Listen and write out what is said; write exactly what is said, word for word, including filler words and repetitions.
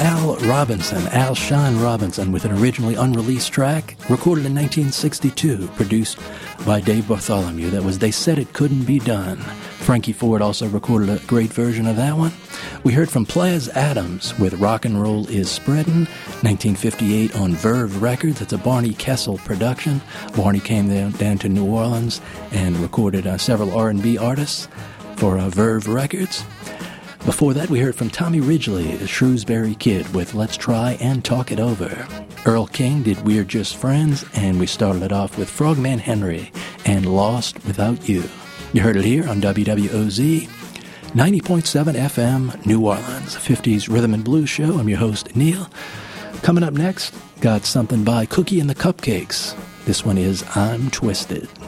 Al Robinson, Al Sean Robinson, with an originally unreleased track recorded in nineteen sixty-two, produced by Dave Bartholomew. That was They Said It Couldn't Be Done. Frankie Ford also recorded a great version of that one. We heard from Plas Adams with Rock and Roll Is Spreadin', nineteen fifty-eight on Verve Records. It's a Barney Kessel production. Barney came down, down to New Orleans and recorded uh, several R and B artists for uh, Verve Records. Before that, we heard from Tommy Ridgely, the Shrewsbury Kid, with Let's Try and Talk It Over. Earl King did We're Just Friends, and we started it off with Frogman Henry and Lost Without You. You heard it here on W W O Z, ninety point seven F M, New Orleans, fifties Rhythm and Blues Show. I'm your host, Neil. Coming up next, got something by Cookie and the Cupcakes. This one is I'm Twisted.